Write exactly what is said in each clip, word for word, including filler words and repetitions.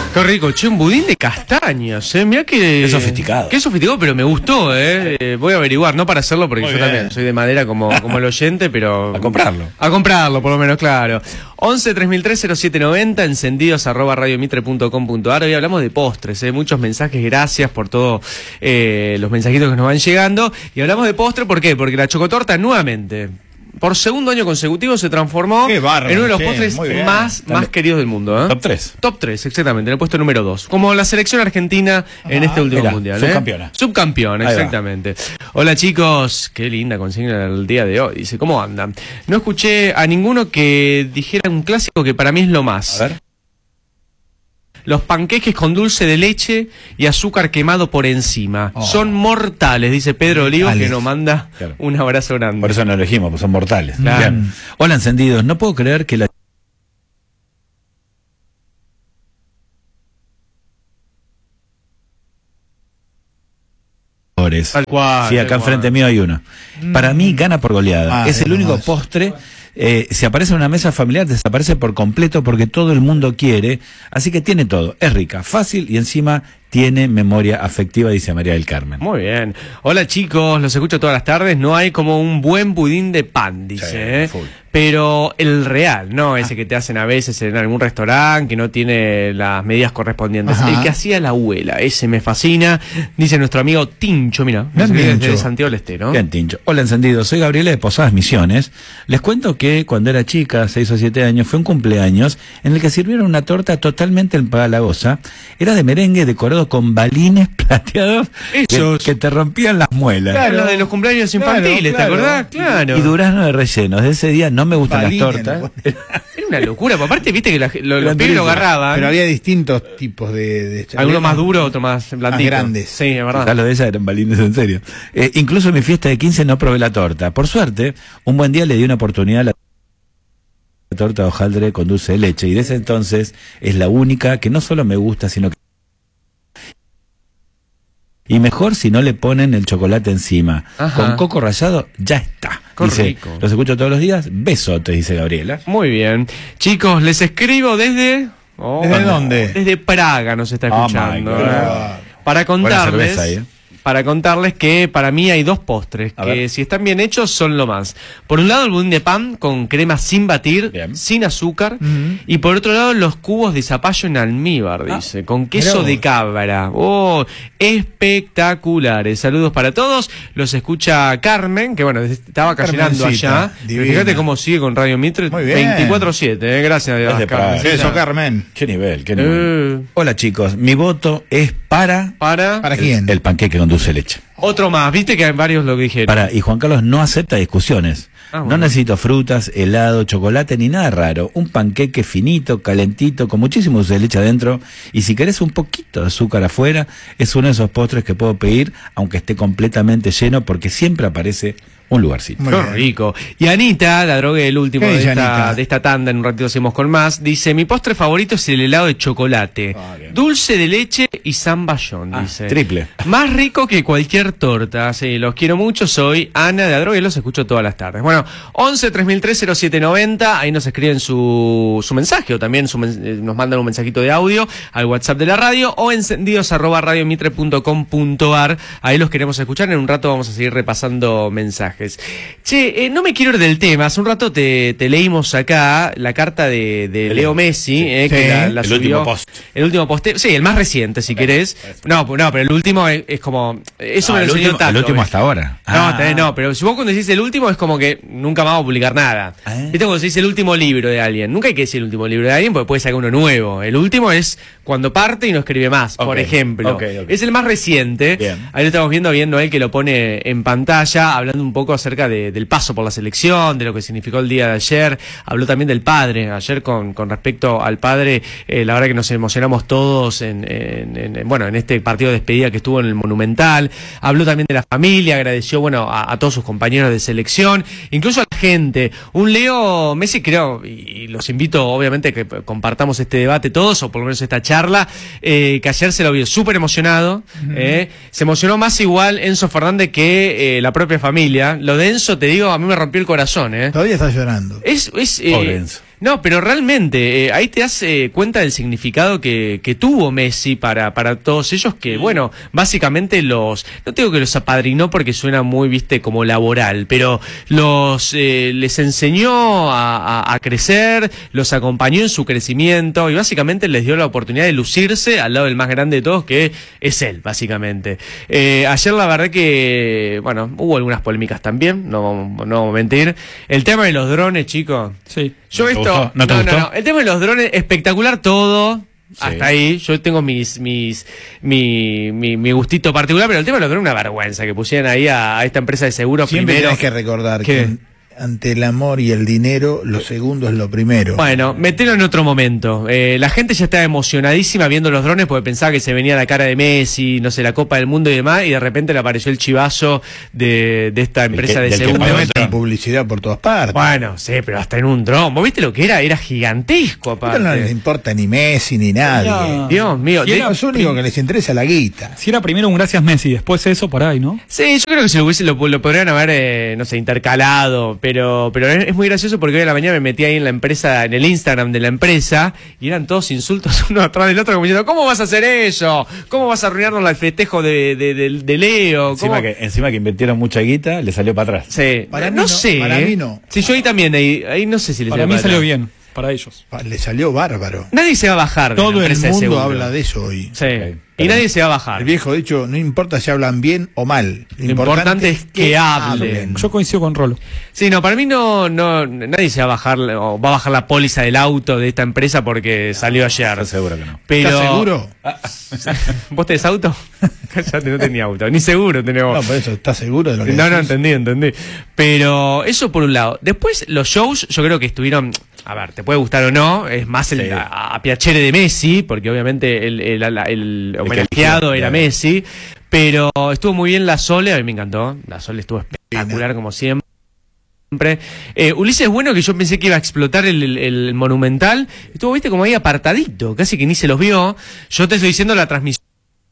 Qué rico, che, un budín de castañas, eh. Mirá que... Qué sofisticado. Qué sofisticado, pero me gustó, eh. eh voy a averiguar, no para hacerlo porque Muy yo bien. también soy de madera como, como el oyente, pero... A comprarlo. A comprarlo, por lo menos, claro. once tres mil tres cero siete noventa, encendidos arroba radiomitre punto com punto ar. Hoy hablamos de postres, eh. Muchos mensajes, gracias por todos eh, los mensajitos que nos van llegando. Y hablamos de postre, ¿por qué? Porque la chocotorta nuevamente... por segundo año consecutivo se transformó bárbaro, en uno de los che, postres más, más queridos del mundo. ¿eh? Top tres. Top tres, exactamente, en el puesto número dos. Como la selección argentina Ajá. en este último Mirá, mundial. subcampeona. ¿eh? Subcampeona, exactamente. Va. Hola chicos, qué linda consigna el día de hoy. Dice, ¿cómo andan? No escuché a ninguno que dijera un clásico que para mí es lo más. A ver. Los panqueques con dulce de leche y azúcar quemado por encima. Oh. Son mortales, dice Pedro Olivos, que nos manda claro. un abrazo grande. Por eso no elegimos, pues son mortales. Claro. Hola, encendidos. No puedo creer que la... Tal cual, sí, acá enfrente mío hay uno. Mm. Para mí gana por goleada. Ah, es el único postre... Eh, si aparece en una mesa familiar, desaparece por completo porque todo el mundo quiere, así que tiene todo, es rica, fácil y encima tiene memoria afectiva, dice María del Carmen. Muy bien. Hola chicos, los escucho todas las tardes, no hay como un buen budín de pan, dice, sí, ¿eh? Pero el real, no ese ah. que te hacen a veces en algún restaurante que no tiene las medidas correspondientes. Ajá. El que hacía la abuela, ese me fascina, dice nuestro amigo Tincho, mira, de Santiago del Estero. Bien, Tincho. Hola, encendido, soy Gabriela de Posadas Misiones. Les cuento que cuando era chica, seis o siete años, fue un cumpleaños en el que sirvieron una torta totalmente empalagosa. Era de merengue decorado con balines plateados que, que te rompían las muelas. Claro, los de los cumpleaños infantiles, claro, ¿te acordás? Claro. Y durazno de rellenos. De ese día no me gustan balines, las tortas. Era una locura, por aparte viste que la, lo, los pibes lo agarraban. Pero había distintos tipos de... de Alguno más duro, otro más blandito. Más grandes. Sí, es verdad. Quizás lo de esas eran balines en serio. Eh, incluso en mi fiesta de quince no probé la torta. Por suerte, un buen día le di una oportunidad a la torta de hojaldre con dulce de leche. Y desde entonces es la única que no solo me gusta, sino que... Y mejor si no le ponen el chocolate encima. Ajá. Con coco rallado ya está. Qué dice, rico. Los escucho todos los días. Besotes, dice Gabriela. Muy bien. Chicos, les escribo desde... Oh, ¿Desde dónde? Desde Praga nos está escuchando. Oh, ¿eh? Para contarles... Ahí, ¿eh? Para contarles que para mí hay dos postres a que ver. Si están bien hechos son lo más. Por un lado el budín de pan con crema sin batir, bien. Sin azúcar, uh-huh. Y por otro lado los cubos de zapallo en almíbar, dice, ah, con queso de cabra. Oh, espectaculares. Saludos para todos. Los escucha Carmen, que bueno, estaba callenando allá. Pero fíjate cómo sigue con Radio Mitre veinticuatro siete, eh. Gracias a Dios, Carmen. Eso, Carmen. Qué nivel, qué nivel. Eh. Hola chicos, mi voto es para... ¿Para? ¿Para quién? El, el panqueque con dulce de leche. Otro más, viste que hay varios lo que dijeron. Para, y Juan Carlos no acepta discusiones. Ah, bueno. No necesito frutas, helado, chocolate, ni nada raro. Un panqueque finito, calentito, con muchísimo dulce de leche adentro. Y si querés un poquito de azúcar afuera, es uno de esos postres que puedo pedir, aunque esté completamente lleno, porque siempre aparece un lugarcito. Qué rico. Y Anita, la drogué el último de esta, de esta tanda, en un ratito hacemos con más, dice, mi postre favorito es el helado de chocolate, ah, dulce de leche y zamballón, ah, dice. Triple. Más rico que cualquier torta. Sí, los quiero mucho, soy Ana de la droga y los escucho todas las tardes. Bueno, once tres mil tres cero siete noventa, ahí nos escriben su, su mensaje o también su, nos mandan un mensajito de audio al WhatsApp de la radio o encendidos arroba radiomitre punto com punto ar, ahí los queremos escuchar, en un rato vamos a seguir repasando mensajes. Che, eh, no me quiero ir del tema. Hace un rato te, te leímos acá la carta de, de Leo Messi, sí, eh, que sí. la, la el subió. último post. El último post. Sí, el más reciente, si querés. No, no, pero el último es, es como... Eso ah, me lo enseñó Tato. El último hasta ahora. No, ah. tenés, no, pero si vos cuando decís el último es como que nunca más vamos a publicar nada. Ah. Viste cuando se dice el último libro de alguien. Nunca hay que decir el último libro de alguien porque puede sacar uno nuevo. El último es cuando parte y no escribe más, okay. Por ejemplo. Okay, okay. Es el más reciente. Bien. Ahí lo estamos viendo, viendo él que lo pone en pantalla, hablando un poco acerca de, del paso por la selección, de lo que significó el día de ayer. Habló también del padre. Ayer con, con respecto al padre, eh, la verdad que nos emocionamos todos en, en, en, bueno, en este partido de despedida que estuvo en el Monumental. Habló también de la familia, agradeció, bueno, a, a todos sus compañeros de selección, incluso a la gente. Un Leo Messi, creo, y, y los invito obviamente que compartamos este debate todos, o por lo menos esta charla, eh, que ayer se lo vio súper emocionado. Uh-huh. eh, se emocionó más igual Enzo Fernández que eh, la propia familia. Lo de Enzo, te digo, a mí me rompió el corazón, ¿eh? Todavía está llorando. Es, es, eh, No, pero realmente, eh, ahí te das eh, cuenta del significado que, que tuvo Messi para, para todos ellos, que bueno, básicamente los, no tengo que los apadrinó porque suena muy, viste, como laboral, pero los eh, les enseñó a, a, a crecer, los acompañó en su crecimiento y básicamente les dio la oportunidad de lucirse al lado del más grande de todos, que es él, básicamente. Eh, ayer la verdad que, bueno, hubo algunas polémicas también, no, no vamos a mentir. El tema de los drones, chicos. Sí. Yo ¿No te esto, gustó? ¿No te no, gustó? no, no, el tema de los drones, espectacular todo, Sí. hasta ahí, yo tengo mis, mis, mi, mi, mi gustito particular, pero el tema de los drones es una vergüenza, que pusieran ahí a, a esta empresa de seguros Siempre primero. tenés que recordar ¿Qué? que ante el amor y el dinero, lo segundo es lo primero. Bueno, metelo en otro momento. Eh, la gente ya estaba emocionadísima viendo los drones porque pensaba que se venía la cara de Messi, no sé, la Copa del Mundo y demás, y de repente le apareció el chivazo de, de esta empresa que- de del que seguros. pagó Obviamente hay publicidad por todas partes. Bueno, sí, pero hasta en un dron. ¿Vos viste lo que era? Era gigantesco, Pero no les aparte. importa ni Messi ni nadie. No. Dios mío. Si de- era- Lo único que les interesa es la guita. Si era primero un gracias Messi, después eso, por ahí, ¿no? Sí, yo creo que si lo hubiese, lo, lo podrían haber, eh, no sé, intercalado, pero, pero es, es muy gracioso porque hoy a la mañana me metí ahí en la empresa, en el Instagram de la empresa, y eran todos insultos uno atrás del otro, como diciendo, ¿cómo vas a hacer eso? ¿Cómo vas a arruinarnos el festejo de, de, de, de Leo? Encima ¿Cómo? que, encima que invirtieron mucha guita, le salió para atrás. Sí, Para mí no, no, sé. para eh. mí no. Sí, yo ahí también, ahí, ahí no sé si les Para mí para salió atrás. bien, para ellos. Pa- Le salió bárbaro. Nadie se va a bajar de la Todo el empresa de mundo seguro. habla de eso hoy. Sí, Ok, y pero- nadie se va a bajar. El viejo dicho, no importa si hablan bien o mal. Lo importante es que hablen. Yo coincido con Rolo. Sí, no, para mí no, no, nadie se va a bajar o va a bajar la póliza del auto de esta empresa porque salió ayer. Estoy seguro que no. Pero, ¿Estás seguro? ¿Vos tenés auto? Cállate, no tenía auto, ni seguro tenemos. No, por eso, ¿estás seguro de lo que No, no, decís? entendí, entendí. Pero eso por un lado. Después, los shows, yo creo que estuvieron. A ver, te puede gustar o no, es más el Sí. a, a piacere de Messi, porque obviamente el, el, el, el homenajeado eligió, era claro. Messi. Pero estuvo muy bien la Sole, a mí me encantó. La Sole estuvo espectacular, como siempre. Eh, Ulises Bueno, que yo pensé que iba a explotar el, el, el Monumental, estuvo, viste, como ahí apartadito, casi que ni se los vio. Yo te estoy diciendo la transmisión.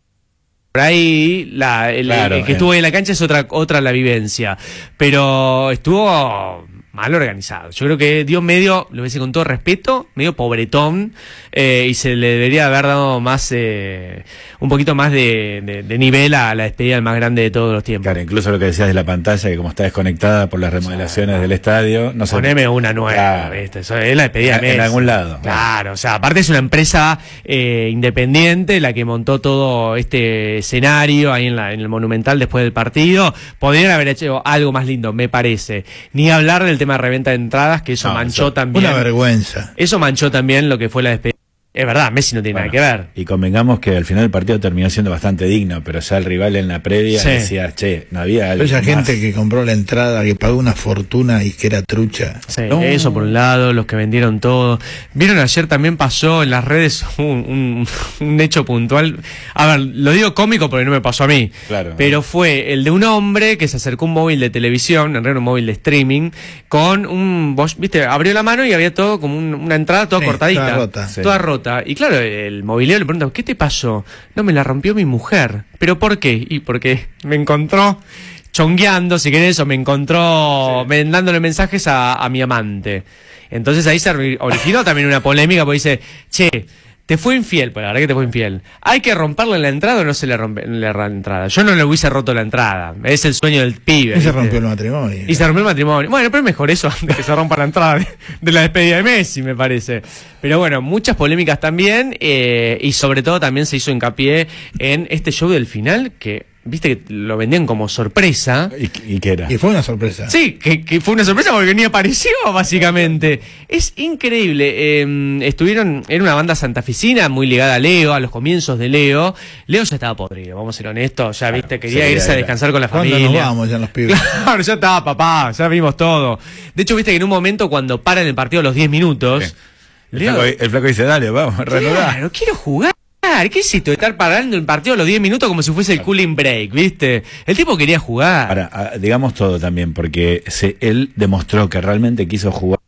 Por ahí, la, el, Claro, el que eh. estuvo en la cancha es otra, otra la vivencia. Pero estuvo mal organizado. Yo creo que dio medio, lo hubiese con todo respeto, medio pobretón, eh, y se le debería haber dado más, eh, un poquito más de, de, de nivel a la despedida del más grande de todos los tiempos. Claro, incluso lo que decías de la pantalla, que como está desconectada por las remodelaciones del estadio, no sé. Poneme una nueva, Claro. ¿viste? Eso es la despedida de En- en Messi. algún lado. Claro, o sea, aparte es una empresa eh, independiente, la que montó todo este escenario ahí en, la, en el Monumental después del partido. Podrían haber hecho algo más lindo, me parece. Ni hablar del tema de reventa de entradas, que eso No, manchó eso- también. Una vergüenza. Eso manchó también lo que fue la despedida. Es verdad, Messi no tiene Bueno, nada que ver. Y convengamos que al final el partido terminó siendo bastante digno, pero ya el rival en la previa Sí. decía, che, no había algo Esa más. gente que compró la entrada, que pagó una fortuna y que era trucha. Sí, No. eso por un lado, los que vendieron todo. Vieron, ayer también pasó en las redes un, un, un hecho puntual. A ver, lo digo cómico porque no me pasó a mí. Claro. Pero fue el de un hombre que se acercó a un móvil de televisión, en realidad un móvil de streaming, con un, vos, viste, abrió la mano y había todo como un- una entrada toda Sí, cortadita. toda rota. Sí. Toda rota. Y claro, el mobiliario le pregunta, ¿qué te pasó? No, me la rompió mi mujer. ¿Pero por qué? Y porque me encontró chongueando, si querés, o me encontró me- dándole mensajes a, a mi amante. Entonces ahí se ori- originó también una polémica porque dice, che, te fue infiel, pues la verdad que te fue infiel. ¿Hay que romperle la entrada o no se le rompe le la entrada? Yo no le hubiese roto la entrada. Es el sueño del pibe. Y se ¿viste? rompió el matrimonio. Y se rompió el matrimonio. Bueno, pero es mejor eso antes que se rompa la entrada de, de la despedida de Messi, me parece. Pero bueno, muchas polémicas también, eh, y sobre todo también se hizo hincapié en este show del final, que viste que lo vendían como sorpresa. ¿Y, y qué era? Y fue una sorpresa. Sí, que, que fue una sorpresa porque ni apareció, básicamente. Es increíble. Eh, estuvieron, era una banda santafesina muy ligada a Leo, a los comienzos de Leo. Leo ya estaba podrido, vamos a ser honestos. Ya, viste, quería sí, irse a era. descansar con la ¿Cuándo familia. nos vamos ya los pibes? Claro, ya estaba, papá, ya vimos todo. De hecho, viste que en un momento cuando paran el partido a los diez minutos, Sí. El, Leo, flaco, el flaco dice, dale, vamos, reanudá. claro, quiero jugar. ¿Qué es esto de estar parando el partido a los diez minutos como si fuese el cooling break, viste? El tipo quería jugar. Ahora, ah, digamos todo también, porque se, él demostró que realmente quiso jugar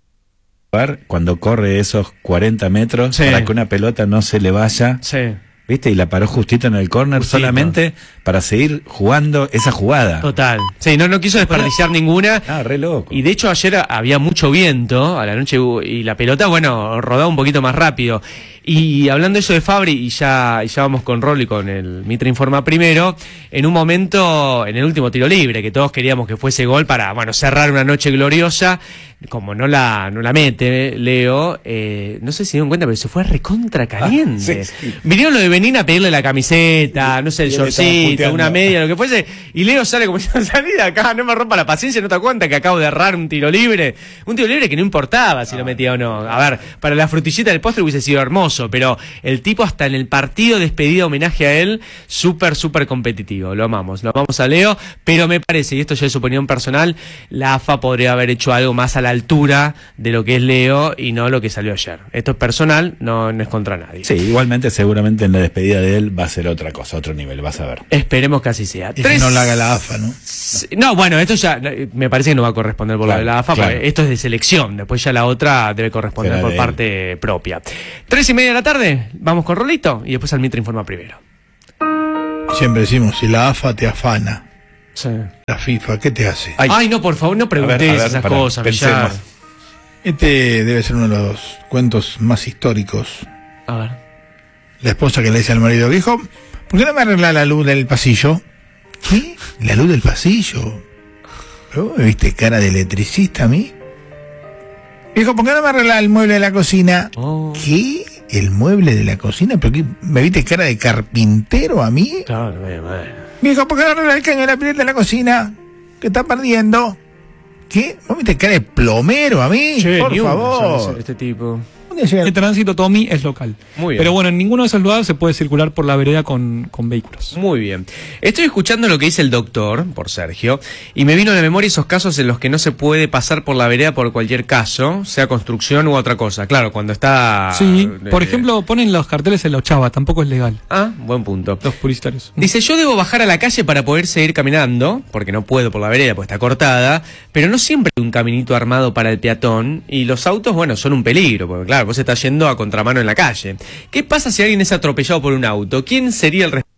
cuando corre esos cuarenta metros Sí. para que una pelota no se le vaya, Sí. ¿viste? Y la paró justito en el córner Justito. solamente para para seguir jugando esa jugada. Total. Sí, no, no quiso desperdiciar ninguna. Ah, re loco. Y de hecho ayer había mucho viento a la noche y la pelota, bueno, rodaba un poquito más rápido. Y hablando de eso de Fabri, y ya, y ya vamos con Rolo y con el Mitre Informa primero, en un momento, en el último tiro libre, que todos queríamos que fuese gol para, bueno, cerrar una noche gloriosa, como no la, no la mete Leo, eh, no sé si se dieron cuenta, pero se fue recontra caliente. Ah, sí, sí. Vinieron lo de venir a pedirle la camiseta, no sé, el Y él estaba shortcito, puteando. una media, lo que fuese, y Leo sale como si salí de acá, no me rompa la paciencia, no te das cuenta que acabo de errar un tiro libre, un tiro libre que no importaba si lo metía o no. A ver, para la frutillita del postre hubiese sido hermoso, pero el tipo hasta en el partido despedida homenaje a él, súper, súper competitivo. Lo amamos, lo amamos a Leo, pero me parece, y esto ya es su opinión personal, la A F A podría haber hecho algo más a la altura de lo que es Leo y no lo que salió ayer. Esto es personal, no, no es contra nadie. Sí, igualmente seguramente en la despedida de él va a ser otra cosa, otro nivel, vas a ver. Esperemos que así sea. Y que no la haga la A F A, ¿no? No, bueno, esto ya me parece que no va a corresponder por Claro, la de la A F A, claro. porque esto es de selección, después ya la otra debe corresponder Será por de parte propia. Tres y media de la tarde, vamos con Rolito y después al Mitre Informa primero. Siempre decimos, si la A F A te afana, Sí. la FIFA, ¿qué te hace? Ay. Ay, no, por favor, no preguntes A ver, a ver, esas pará, cosas, pensemos. Villar. Este debe ser uno de los cuentos más históricos. A ver. La esposa que le dice al marido, viejo, ¿por qué no me arregla la luz del pasillo? ¿Qué? ¿La luz del pasillo? ¿Pero vos me viste cara de electricista a mí? Viejo, ¿por qué no me arregla el mueble de la cocina? Oh. ¿Qué? ¿El mueble de la cocina? ¿Pero qué? ¿Me viste cara de carpintero a mí? Claro, bueno, bueno. Viejo, ¿por qué no arregla el caño de la pileta de la cocina? ¿Qué está perdiendo? ¿Qué? ¿Vos viste cara de plomero a mí? Che, Por ni uno favor. sabe este tipo. ¿Dónde llega el- El tránsito, Tommy, es local. Muy bien. Pero bueno, en ninguno de esos lugares se puede circular por la vereda con, con vehículos. Muy bien. Estoy escuchando lo que dice el doctor, por Sergio, y me vino a la memoria esos casos en los que no se puede pasar por la vereda por cualquier caso, sea construcción u otra cosa. Claro, cuando está... Sí, por eh, ejemplo, ponen los carteles en la Ochava, tampoco es legal. Ah, buen punto. Los publicitarios. Dice, yo debo bajar a la calle para poder seguir caminando, porque no puedo por la vereda, porque está cortada, pero no siempre hay un caminito armado para el peatón, y los autos, bueno, son un peligro, porque claro, vos estás yendo a contramano en la calle. ¿Qué pasa si alguien es atropellado por un auto? ¿Quién sería el responsable